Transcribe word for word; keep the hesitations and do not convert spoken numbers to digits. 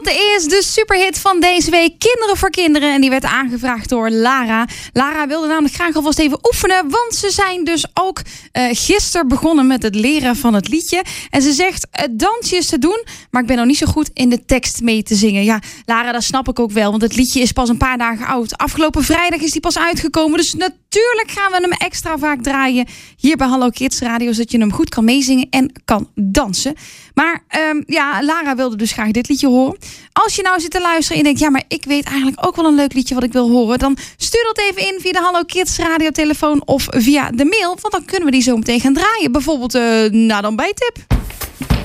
Dat is de superhit van deze week, Kinderen voor Kinderen. En die werd aangevraagd door Lara. Lara wilde namelijk graag alvast even oefenen, want ze zijn dus ook uh, gisteren begonnen met het leren van het liedje. En ze zegt, het dansje is te doen, maar ik ben nog niet zo goed in de tekst mee te zingen. Ja, Lara, dat snap ik ook wel, want het liedje is pas een paar dagen oud. Afgelopen vrijdag is die pas uitgekomen, dus natuurlijk gaan we hem extra vaak draaien hier bij Hallo Kids Radio, zodat je hem goed kan meezingen en kan dansen. Maar um, ja, Lara wilde dus graag dit liedje horen. Als je nou zit te luisteren en je denkt, ja, maar ik weet eigenlijk ook wel een leuk liedje wat ik wil horen, dan stuur dat even in via de Hallo Kids Radio telefoon of via de mail, want dan kunnen we die zo meteen gaan draaien. Bijvoorbeeld, uh, nou dan bij tip.